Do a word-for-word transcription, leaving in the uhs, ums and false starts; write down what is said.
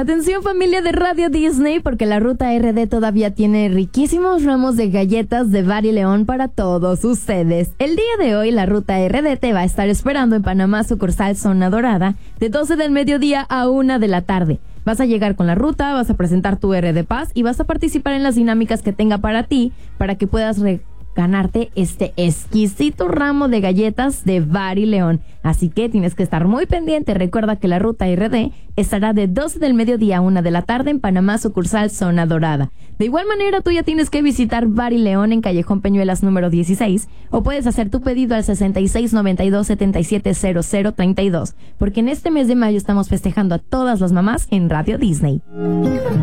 Atención familia de Radio Disney, porque la Ruta R D todavía tiene riquísimos ramos de galletas de Bar y León para todos ustedes. El día de hoy la Ruta R D te va a estar esperando en Panamá, sucursal Zona Dorada, de doce del mediodía a una de la tarde. Vas a llegar con la ruta, vas a presentar tu R D Pass y vas a participar en las dinámicas que tenga para ti, para que puedas re- ganarte este exquisito ramo de galletas de Bar y León. Así que tienes que estar muy pendiente. Recuerda que la Ruta R D estará de doce del mediodía a una de la tarde en Panamá, sucursal Zona Dorada. De igual manera, tú ya tienes que visitar Bar y León en Callejón Peñuelas número dieciséis, o puedes hacer tu pedido al sesenta y seis noventa y dos setenta y siete cero cero treinta y dos, porque en este mes de mayo estamos festejando a todas las mamás en Radio Disney.